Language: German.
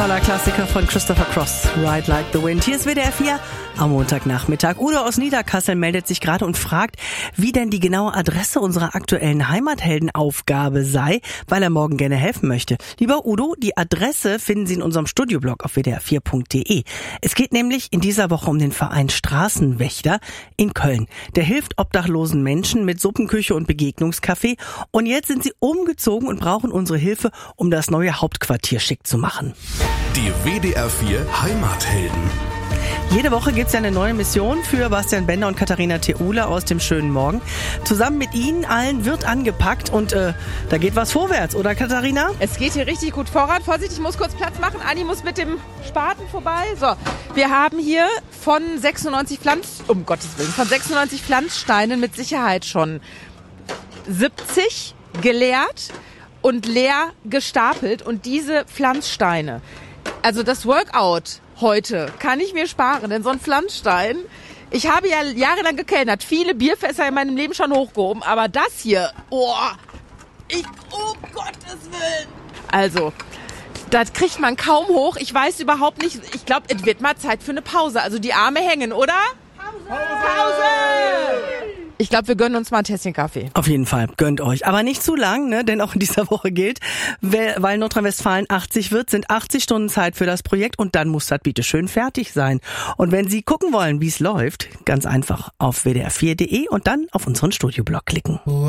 Toller Klassiker von Christopher Cross, Ride Like the Wind. Hier ist WDR 4 am Montagnachmittag. Udo aus Niederkassel meldet sich gerade und fragt, wie denn die genaue Adresse unserer aktuellen Heimatheldenaufgabe sei, weil er morgen gerne helfen möchte. Lieber Udo, die Adresse finden Sie in unserem Studioblog auf wdr4.de. Es geht nämlich in dieser Woche um den Verein Straßenwächter in Köln. Der hilft obdachlosen Menschen mit Suppenküche und Begegnungscafé. Und jetzt sind sie umgezogen und brauchen unsere Hilfe, um das neue Hauptquartier schick zu machen. Die WDR 4 Heimathelden. Jede Woche gibt's ja eine neue Mission für Bastian Bender und Katharina Theule aus dem schönen Morgen. Zusammen mit Ihnen allen wird angepackt und da geht was vorwärts, oder Katharina? Es geht hier richtig gut voran. Vorsicht, ich muss kurz Platz machen. Anni muss mit dem Spaten vorbei. So, wir haben hier von 96 Pflanzsteinen mit Sicherheit schon 70 geleert und leer gestapelt. Und diese Pflanzsteine, also das Workout heute kann ich mir sparen, denn so ein Pflanzstein, ich habe ja jahrelang gekellnert, viele Bierfässer in meinem Leben schon hochgehoben, aber das hier, um Gottes Willen. Also, das kriegt man kaum hoch, ich weiß überhaupt nicht, ich glaube, es wird mal Zeit für eine Pause, also die Arme hängen, oder? Pause! Ich glaube, wir gönnen uns mal ein Tässchen Kaffee. Auf jeden Fall, gönnt euch. Aber nicht zu lang, ne? Denn auch in dieser Woche gilt, weil Nordrhein-Westfalen 80 wird, sind 80 Stunden Zeit für das Projekt und dann muss das bitte schön fertig sein. Und wenn Sie gucken wollen, wie es läuft, ganz einfach auf wdr4.de und dann auf unseren Studioblog klicken.